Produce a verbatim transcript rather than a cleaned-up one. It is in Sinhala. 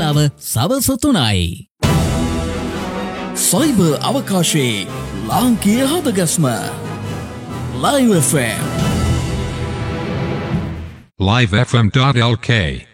වේලාව සවස තුනයි. සයිබර් අවකාශයේ ලාංකීය හදගස්ම Live F M live f m dot l k